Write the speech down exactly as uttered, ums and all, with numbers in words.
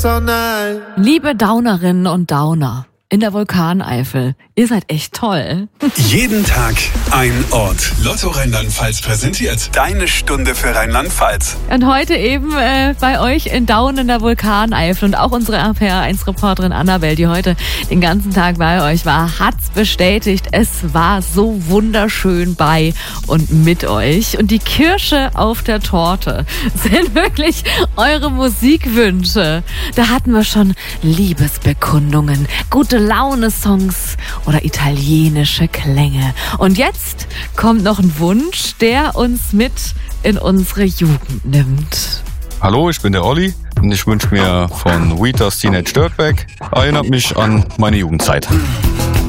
all night. Liebe Downerinnen und Downer in der Vulkaneifel, ihr seid echt toll. Jeden Tag ein Ort. Lotto Rheinland-Pfalz präsentiert deine Stunde für Rheinland-Pfalz. Und heute eben äh, bei euch in Daun in der Vulkaneifel und auch unsere R P R eins Reporterin Annabelle, die heute den ganzen Tag bei euch war, hat's bestätigt, es war so wunderschön bei und mit euch. Und die Kirsche auf der Torte sind wirklich eure Musikwünsche. Da hatten wir schon Liebesbekundungen, gute Laune-Songs oder italienische Klänge. Und jetzt kommt noch ein Wunsch, der uns mit in unsere Jugend nimmt. Hallo, ich bin der Olli und ich wünsche mir von Wheater's Teenage Dirtbag. Erinnert mich an meine Jugendzeit.